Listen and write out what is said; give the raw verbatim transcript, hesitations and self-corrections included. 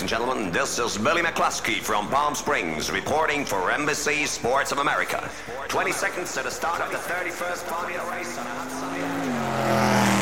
and gentlemen. This is Billy McCluskey from Palm Springs reporting for N B C Sports of America. twenty seconds to the start of the thirty-first Formula race on a hot sunny